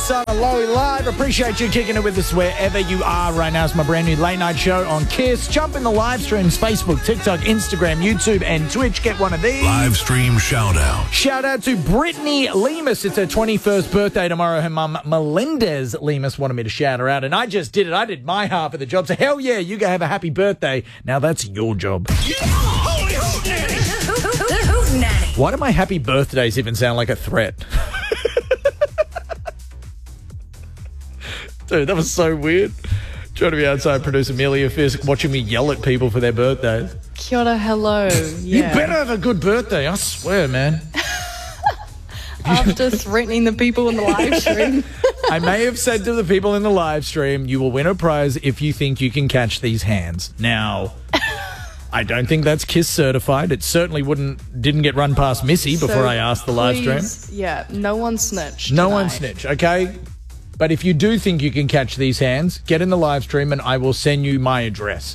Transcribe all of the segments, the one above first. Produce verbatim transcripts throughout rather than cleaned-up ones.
on Lowy Live. Appreciate you kicking it with us wherever you are right now. It's my brand new late night show on Kiss. Jump in the live streams, Facebook, TikTok, Instagram, YouTube, and Twitch. Get one of these. Live stream shout out. Shout out to Brittany Lemus. It's her twenty-first birthday tomorrow. Her mum, Melendez Lemus, wanted me to shout her out, and I just did it. I did my half of the job. So hell yeah, you go have a happy birthday. Now that's your job. Yeah. Holy hoot nanny! The hoot nanny. Why do my happy birthdays even sound like a threat? Dude, that was so weird. Trying to be outside, producer Amelia Fisk watching me yell at people for their birthdays. Kia ora, hello. Yeah. You better have a good birthday, I swear, man. After threatening the people in the live stream. I may have said to the people in the live stream, you will win a prize if you think you can catch these hands. Now, I don't think that's Kiss certified. It certainly wouldn't didn't get run past Missy before So I asked the live stream. please, Yeah, no one snitched. No tonight. one snitch, okay? But if you do think you can catch these hands, get in the live stream and I will send you my address.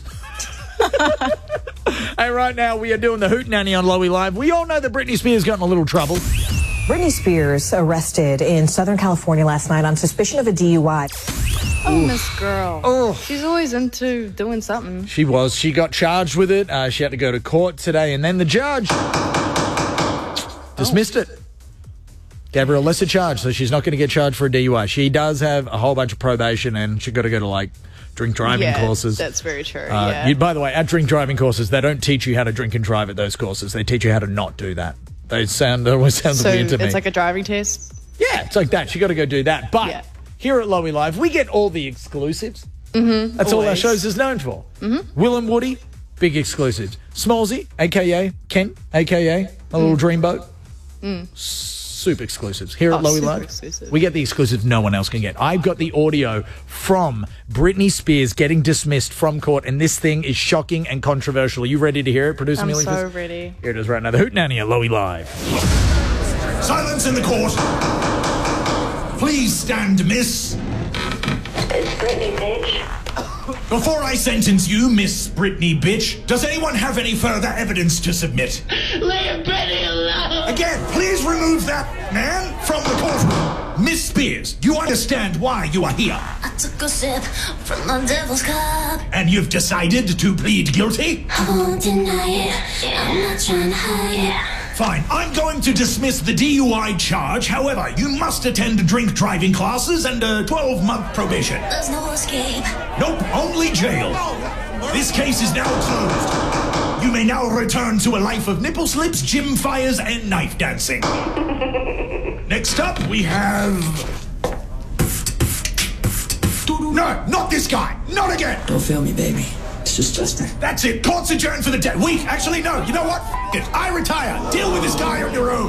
Hey, right now we are doing the Hoot Nanny on Lowy Live. We all know that Britney Spears got in a little trouble. Britney Spears arrested in Southern California last night on suspicion of a D U I. Oh, Miss Girl. Oh. She's always into doing something. She was. She got charged with it. Uh, she had to go to court today, and then the judge dismissed it. Gave her a lesser charge, so she's not going to get charged for a D U I. She does have a whole bunch of probation, and she's got to go to, like, drink driving yeah, courses. That's very true. Uh, yeah. you, by the way, at drink driving courses, they don't teach you how to drink and drive at those courses. They teach you how to not do that. They sound, that always sounds so weird to me. it's like a driving test? Yeah, it's like that. You got to go do that. But Yeah. here at Lowy Live, we get all the exclusives. Mm-hmm. That's all our Always. shows is known for. Mm-hmm. Will and Woody, big exclusives. Smallsy, a k a. Ken, a k a. A little dreamboat. Mm. Super exclusives. Here Oh, at Lowy super Live, exclusive. we get the exclusives no one else can get. I've got the audio from Britney Spears getting dismissed from court, and this thing is shocking and controversial. Are you ready to hear it, producer I'm Millie? so ready. Here it is right now. The Hoot Nanny at Lowy Live. Silence in the court. Please stand, miss. It's Brittany, bitch. Before I sentence you, Miss Brittany bitch, does anyone have any further evidence to submit? Leave Brittany alone. Again, please remove that man from the courtroom. Miss Spears, do you understand why you are here? I took a sip from the devil's cup. And you've decided to plead guilty? I won't deny it. I'm not trying to hide it. Fine, I'm going to dismiss the D U I charge. However, you must attend drink driving classes and a twelve-month probation. There's no escape. Nope, only jail. This case is now closed. You may now return to a life of nipple slips, gym fires, and knife dancing. Next up, we have... No, not this guy. Not again. Don't feel me, baby. It's just Justin. That's it. Court's adjourned for the day. Week. Actually, no. You know what? F it. I retire. Deal with this guy on your own.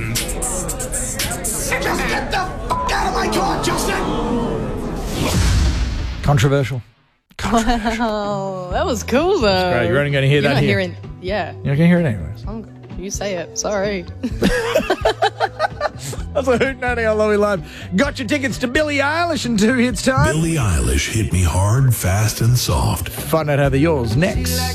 Just get the fuck out of my car, Justin. Controversial. Oh, that was cool, though. great. You're only gonna hear You're that not here. Hearing, yeah. You're not going to hear it anyways. Oh, you say it. Sorry. That's a Hoot Nanny on Lowy Live. Got your tickets to Billie Eilish in two hits time. Billie Eilish hit me hard, fast, and soft. Find out how they're yours next.